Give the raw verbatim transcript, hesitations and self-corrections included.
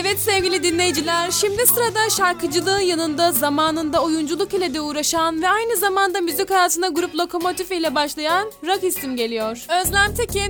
Evet sevgili dinleyiciler, şimdi sırada şarkıcılığın yanında zamanında oyunculuk ile de uğraşan ve aynı zamanda müzik hayatına grup Lokomotif ile başlayan rock isim geliyor. Özlem Tekin